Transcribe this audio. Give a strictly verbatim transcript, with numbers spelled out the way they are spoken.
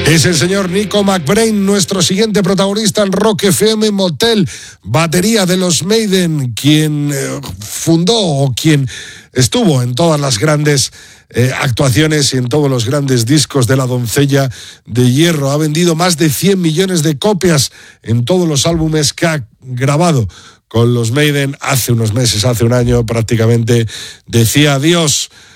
Es el señor Nico McBrain, nuestro siguiente protagonista en Rock F M Motel, batería de los Maiden, quien eh, fundó o quien estuvo en todas las grandes eh, actuaciones y en todos los grandes discos de La Doncella de Hierro. Ha vendido más de cien millones de copias en todos los álbumes que ha grabado con los Maiden. Hace unos meses, hace un año prácticamente, decía adiós